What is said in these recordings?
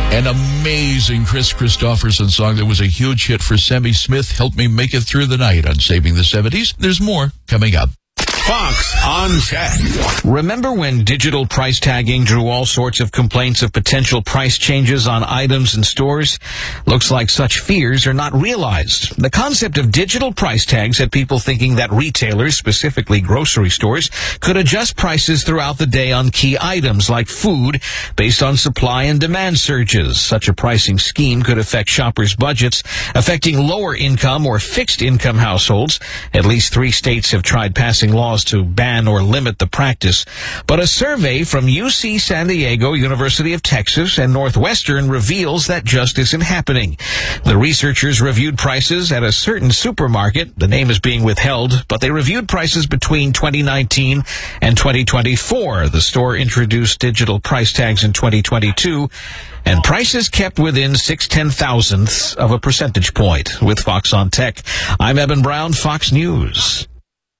An amazing Chris Christopherson song that was a huge hit for Sammy Smith helped me make it through the night on Saving the 70s. There's more coming up. Fox on Tech. Remember when digital price tagging drew all sorts of complaints of potential price changes on items in stores? Looks like such fears are not realized. The concept of digital price tags had people thinking that retailers, specifically grocery stores, could adjust prices throughout the day on key items like food based on supply and demand surges. Such a pricing scheme could affect shoppers' budgets, affecting lower income or fixed income households. At least 3 states have tried passing laws to ban or limit the practice. But a survey from UC San Diego, University of Texas, and Northwestern reveals that just isn't happening. The researchers reviewed prices at a certain supermarket. The name is being withheld, but they reviewed prices between 2019 and 2024. The store introduced digital price tags in 2022, and prices kept within 0.6 of a percentage point. With Fox on Tech, I'm Eben Brown, Fox News.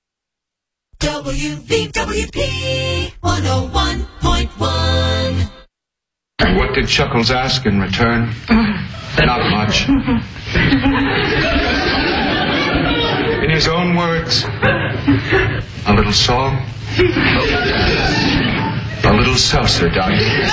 WVWP 101.1. And what did Chuckles ask in return? Not much. In his own words, a little song, a little seltzer, Doc.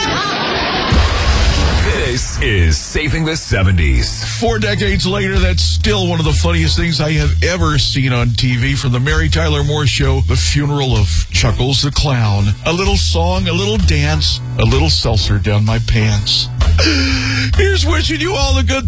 This is Saving the 70s. 4 decades later, that's still one of the funniest things I have ever seen on TV. From the Mary Tyler Moore Show, the funeral of Chuckles the Clown. A little song, a little dance, a little seltzer down my pants. Here's wishing you all the good